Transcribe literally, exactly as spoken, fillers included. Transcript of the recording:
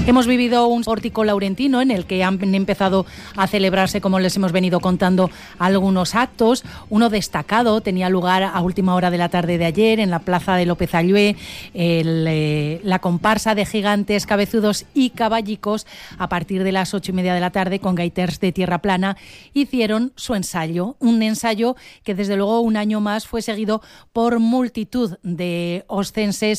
Hemos vivido un pórtico laurentino en el que han empezado a celebrarse, como les hemos venido contando, algunos actos. Uno destacado tenía lugar a última hora de la tarde de ayer en la plaza de López Ayué. El, eh, la comparsa de gigantes, cabezudos y caballicos, a partir de las ocho y media de la tarde, con gaiters de tierra plana, hicieron su ensayo. Un ensayo que desde luego un año más fue seguido por multitud de oscenses